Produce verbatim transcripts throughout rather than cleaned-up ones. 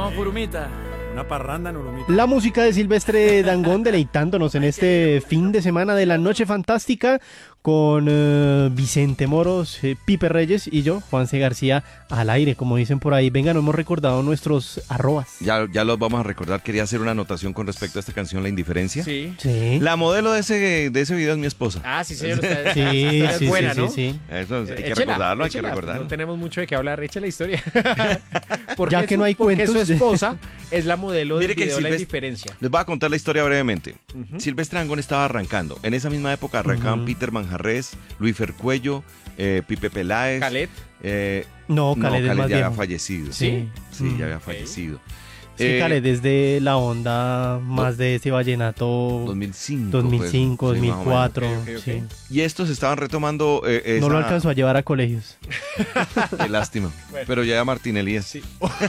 Vamos, Purumita. Una parranda en Urumita. La música de Silvestre Dangond deleitándonos en este fin de semana de la Noche Fantástica con uh, Vicente Moros, eh, Pipe Reyes y yo, Juanse García, al aire, como dicen por ahí. Venga, no hemos recordado nuestros arrobas. Ya, ya los vamos a recordar. Quería hacer una anotación con respecto a esta canción, La Indiferencia. Sí. Sí. La modelo de ese, de ese video es mi esposa. Ah, sí, señor. Está, Sí, está sí, buena, sí, ¿no? sí, sí. Eso hay que Échela, recordarlo, hay que échela. recordarlo. No tenemos mucho de qué hablar, echa la historia. Porque Ya que su- no hay porque cuentos. su esposa es la modelo del Mire que video La Silvestre- Indiferencia. Les voy a contar la historia brevemente. Ujú. Silvestre Dangond estaba arrancando. En esa misma época arrancaban Ujú. Peter Manjarrés, Luis Fercuello, eh, Pipe Peláez. Khaled. Eh, No, no, Khaled es Khaled más ya había viejo. fallecido. Sí. Sí, Mm. ya había fallecido. Sí, Eh, Khaled es de la onda más de ese vallenato dos mil cinco. dos mil cinco, pues, dos mil cuatro. Ok, ok, ok. Sí. Y estos estaban retomando eh, esa... No lo alcanzó a llevar a colegios. Qué lástima. Bueno. Pero ya Martín Elías. Sí.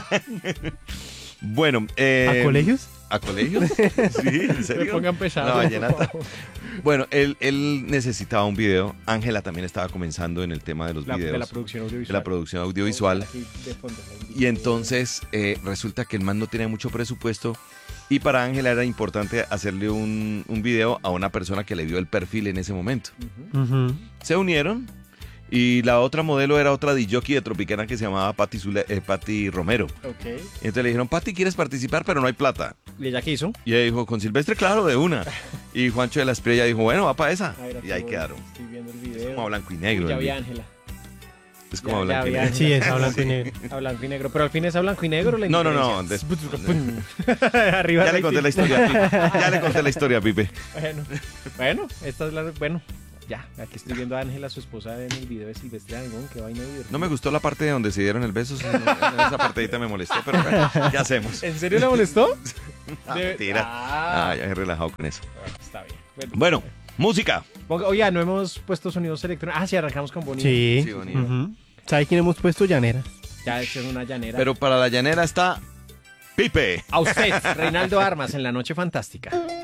Bueno. eh, ¿A colegios? ¿A colegios? Sí, ¿en Me serio? pongan pesado. La vallenata. Bueno, él, él necesitaba un video. Ángela también estaba comenzando en el tema de los La, videos. de la producción audiovisual. de la producción audiovisual. Aquí de fondo, la Y entonces eh, resulta que el man no tenía mucho presupuesto y para Ángela era importante hacerle un, un video a una persona que le vio el perfil en ese momento. Ujú. Ujú. Se unieron y la otra modelo era otra disjockey de Tropicana que se llamaba Patti, Zule- eh, Patti Romero. Ok. Entonces le dijeron, Patti, ¿quieres participar? Pero no hay plata. ¿Y ella qué hizo? Y ella dijo, con Silvestre, claro, de una. Y Juancho de la Espriella dijo, bueno, va para esa. A ver, aquí Y ahí voy. quedaron. Estoy viendo el Es video. como a blanco y negro. Uy, ya el vi a video. Ángela. Es como a Ya- blanco y ya vi a negro. Sí, es a blanco y negro. A blanco y negro. Pero al fin es a blanco y negro. La No, no, no. indiferencia. des- Arriba Ya le rating. conté la historia, Pipe. Ya le conté la historia, Pipe. Bueno, bueno, esta es la. Bueno, ya. Aquí estoy viendo a Ángela, su esposa, en el video de Silvestre Dangond. Qué vaina divertida. No me gustó la parte de donde se dieron el beso. sí, no, esa partidita me molestó, pero bueno, ¿qué hacemos? ¿En serio le molestó? Ah, De- mentira. Ah, Ah, ya he relajado con eso. bueno, está bien. Bueno, Bueno, música. Ponga- oye, no hemos puesto sonidos electrónicos. Ah, sí, arrancamos con Bonito. Sí. Sí, bonito. Ujú. ¿Sabe quién hemos puesto? Llanera. Ya esta es una llanera. Pero para la llanera está Pipe. A usted, Reinaldo Armas, en La Noche Fantástica.